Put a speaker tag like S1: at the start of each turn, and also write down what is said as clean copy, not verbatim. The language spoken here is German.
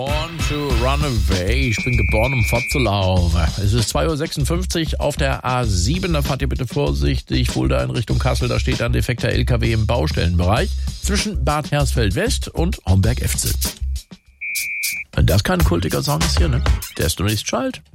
S1: Born to Run Away. Ich bin geboren, um fortzulaufen. Es ist 2.56 Uhr auf der A7. Da fahrt ihr bitte vorsichtig. Fulda in Richtung Kassel. Da steht ein defekter LKW im Baustellenbereich zwischen Bad Hersfeld West und Homberg-Efze. Wenn das kein kultiger Song ist hier, ne? Der ist nur nicht schalt.